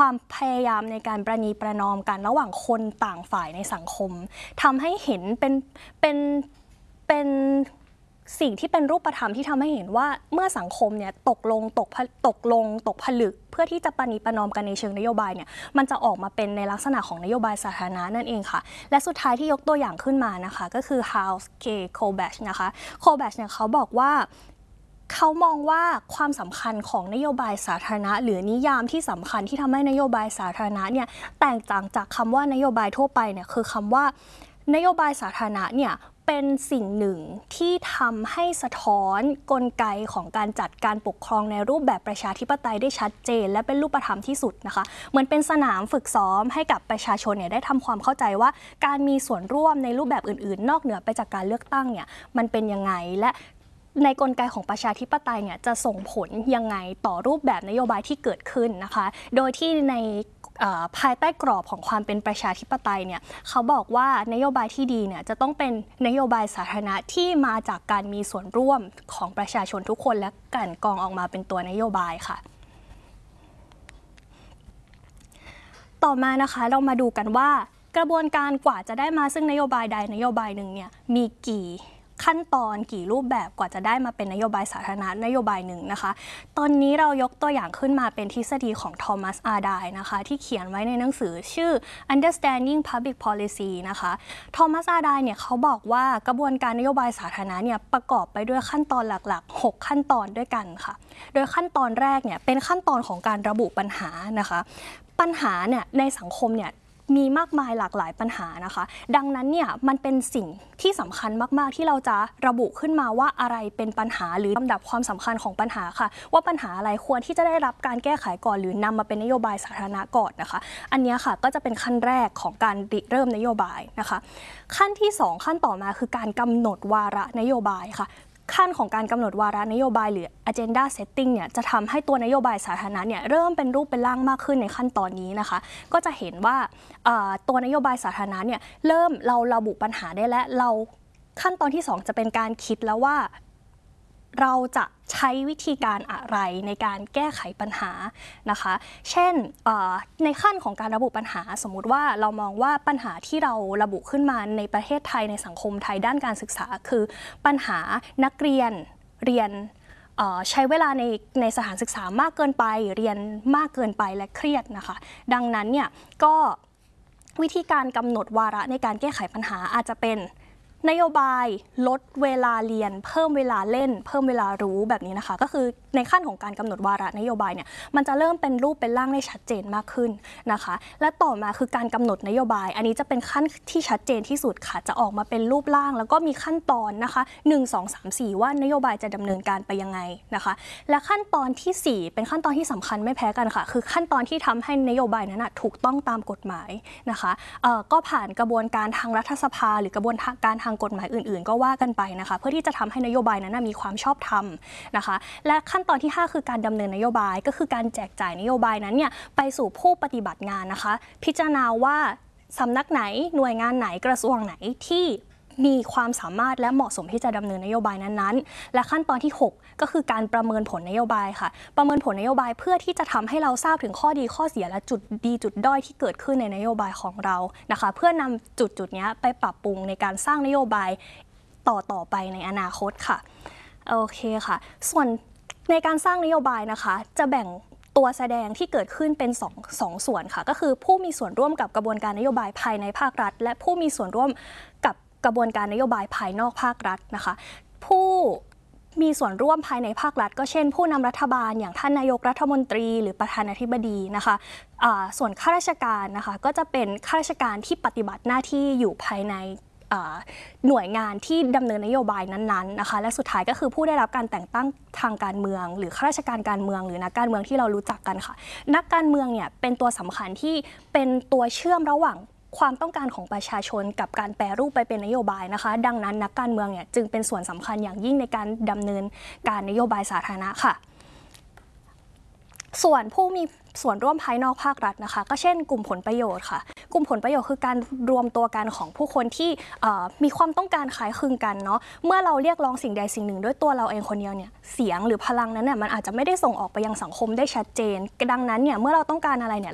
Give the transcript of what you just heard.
ความพยายามในการประนีประนอมกันระหว่างคนต่างฝ่ายในสังคมทำให้เห็นเป็นสิ่งที่เป็นรูปธรรมที่ทำให้เห็นว่าเมื่อสังคมเนี่ยตกผลึกเพื่อที่จะประนีประนอมกันในเชิงนโยบายเนี่ยมันจะออกมาเป็นในลักษณะของนโยบายสาธารณะนั่นเองค่ะและสุดท้ายที่ยกตัวอย่างขึ้นมานะคะก็คือ House K. Kobach นะคะ Kobach เนี่ยเขาบอกว่าเขามองว่าความสำคัญของนโยบายสาธารณะหรือนิยามที่สำคัญที่ทำให้นโยบายสาธารณะเนี่ยแตกต่างจากคำว่านโยบายทั่วไปเนี่ยคือคำว่านโยบายสาธารณะเนี่ยเป็นสิ่งหนึ่งที่ทำให้สะท้อนกลไกของการจัดการปกครองในรูปแบบประชาธิปไตยได้ชัดเจนและเป็นรูปธรรมที่สุดนะคะเหมือนเป็นสนามฝึกซ้อมให้กับประชาชนเนี่ยได้ทำความเข้าใจว่าการมีส่วนร่วมในรูปแบบอื่นๆนอกเหนือไปจากการเลือกตั้งเนี่ยมันเป็นยังไงและในกลไกของประชาธิปไตยเนี่ยจะส่งผลยังไงต่อรูปแบบนโยบายที่เกิดขึ้นนะคะโดยที่ในภายใต้กรอบของความเป็นประชาธิปไตยเนี่ยเขาบอกว่านโยบายที่ดีเนี่ยจะต้องเป็นนโยบายสาธารณะที่มาจากการมีส่วนร่วมของประชาชนทุกคนและกลั่นกรองออกมาเป็นตัวนโยบายค่ะต่อมานะคะเรามาดูกันว่ากระบวนการกว่าจะได้มาซึ่งนโยบายใดนโยบายหนึ่งเนี่ยมีกี่ขั้นตอนกี่รูปแบบกว่าจะได้มาเป็นนโยบายสาธารณะนโยบายหนึ่งนะคะตอนนี้เรายกตัวอย่างขึ้นมาเป็นทฤษฎีของทอมัสอาร์ไดน์นะคะที่เขียนไว้ในหนังสือชื่อ Understanding Public Policy นะคะทอมัสอาร์ไดน์เนี่ยเขาบอกว่ากระบวนการนโยบายสาธารณะเนี่ยประกอบไปด้วยขั้นตอนหลักๆ6ขั้นตอนด้วยกันค่ะโดยขั้นตอนแรกเนี่ยเป็นขั้นตอนของการระบุปัญหานะคะปัญหาเนี่ยในสังคมเนี่ยมีมากมายหลากหลายปัญหานะคะดังนั้นเนี่ยมันเป็นสิ่งที่สำคัญมากๆที่เราจะระบุขึ้นมาว่าอะไรเป็นปัญหาหรือลำดับความสำคัญของปัญหาค่ะว่าปัญหาอะไรควรที่จะได้รับการแก้ไขก่อนหรือนำมาเป็นนโยบายสาธารณะก่อนนะคะอันนี้ค่ะก็จะเป็นขั้นแรกของการเริ่มนโยบายนะคะขั้นที่2ขั้นต่อมาคือการกำหนดวาระนโยบายค่ะขั้นของการกำหนดวาระนโยบายหรือ agenda setting เนี่ยจะทำให้ตัวนโยบายสาธารณะเนี่ยเริ่มเป็นรูปเป็นร่างมากขึ้นในขั้นตอนนี้นะคะก็จะเห็นว่าตัวนโยบายสาธารณะเนี่ยเราระบุปัญหาได้และเราขั้นตอนที่2จะเป็นการคิดแล้วว่าเราจะใช้วิธีการอะไรในการแก้ไขปัญหานะคะเช่นในขั้นของการระบุปัญหาสมมุติว่าเรามองว่าปัญหาที่เราระบุขึ้นมาในประเทศไทยในสังคมไทยด้านการศึกษาคือปัญหานักเรียนใช้เวลาในสถานศึกษามากเกินไปเรียนมากเกินไปและเครียดนะคะดังนั้นเนี่ยก็วิธีการกำหนดวาระในการแก้ไขปัญหาอาจจะเป็นนโยบายลดเวลาเรียนเพิ่มเวลาเล่นเพิ่มเวลารู้แบบนี้นะคะก็คือในขั้นของการกำหนดวาระนโยบายเนี่ยมันจะเริ่มเป็นรูปเป็นร่างได้ชัดเจนมากขึ้นนะคะและต่อมาคือการกำหนดนโยบายอันนี้จะเป็นขั้นที่ชัดเจนที่สุดค่ะจะออกมาเป็นรูปร่างแล้วก็มีขั้นตอนนะคะ1 2 3 4ว่านโยบายจะดำเนินการไปยังไงนะคะและขั้นตอนที่4เป็นขั้นตอนที่สำคัญไม่แพ้กันค่ะคือขั้นตอนที่ทำให้นโยบายนั้นถูกต้องตามกฎหมายนะคะก็ผ่านกระบวนการทางรัฐสภาหรือกระบวนการทางกฎหมายอื่นๆก็ว่ากันไปนะคะเพื่อที่จะทำให้นโยบายนั้นมีความชอบธรรมนะคะและขั้นตอนที่5คือการดำเนินนโยบายก็คือการแจกจ่ายนโยบายนั้นเนี่ยไปสู่ผู้ปฏิบัติงานนะคะพิจารณาว่าสำนักไหนหน่วยงานไหนกระทรวงไหนที่มีความสามารถและเหมาะสมที่จะดำเนินนโยบายนั้นๆและขั้นตอนที่6ก็คือการประเมินผลนโยบายค่ะประเมินผลนโยบายเพื่อที่จะทำให้เราทราบถึงข้อดีข้อเสียและจุดดีจุดด้อยที่เกิดขึ้นในนโยบายของเรานะคะเพื่อนำจุดนี้ไปปรับปรุงในการสร้างนโยบายต่อไปในอนาคตค่ะโอเคค่ะส่วนในการสร้างนโยบายนะคะจะแบ่งตัวแสดงที่เกิดขึ้นเป็นสองส่วนค่ะก็คือผู้มีส่วนร่วมกับกระบวนการนโยบายภายในภาครัฐและผู้มีส่วนร่วมกับกระบวนการนโยบายภายนอกภาครัฐนะคะผู้มีส่วนร่วมภายในภาครัฐก็เช่นผู้นำรัฐบาลอย่างท่านนายกรัฐมนตรีหรือประธานาธิบดีนะคะส่วนข้าราชการนะคะก็จะเป็นข้าราชการที่ปฏิบัติหน้าที่อยู่ภายในหน่วยงานที่ดำเนินนโยบายนั้นๆนะคะและสุดท้ายก็คือผู้ได้รับการแต่งตั้งทางการเมืองหรือข้าราชการการเมืองหรือนักการเมืองที่เรารู้จักกันค่ะนักการเมืองเนี่ยเป็นตัวสำคัญที่เป็นตัวเชื่อมระหว่างความต้องการของประชาชนกับการแปรรูปไปเป็นนโยบายนะคะดังนั้นนักการเมืองเนี่ยจึงเป็นส่วนสำคัญอย่างยิ่งในการดำเนินการนโยบายสาธารณะค่ะส่วนผู้มีส่วนร่วมภายนอกภาครัฐนะคะก็เช่นกลุ่มผลประโยชน์ค่ะกลุ่มผลประโยชน์คือการรวมตัวกันของผู้คนที่มีความต้องการคล้ายคลึงกันเนาะเมื่อเราเรียกร้องสิ่งใดสิ่งหนึ่งด้วยตัวเราเองคนเดียวเนี่ยเสียงหรือพลังนั้นเนี่ยมันอาจจะไม่ได้ส่งออกไปยังสังคมได้ชัดเจนดังนั้นเนี่ยเมื่อเราต้องการอะไรเนี่ย